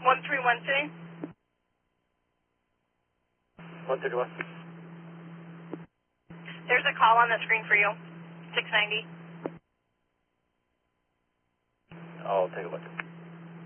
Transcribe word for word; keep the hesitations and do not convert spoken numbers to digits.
one three one two. one thirty-one. There's a call on the screen for you. six ninety. I'll take a look.